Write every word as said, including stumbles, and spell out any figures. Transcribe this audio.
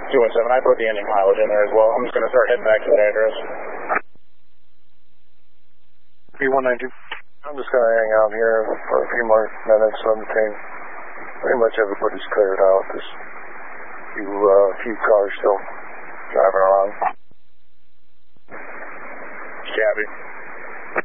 two one seven, I put the ending mileage in there as well. I'm just going to start heading back to the address. B one nine two. I'm just going to hang out here for a few more minutes until pretty much everybody's cleared out. There's a few, uh, few cars still driving around. Copy.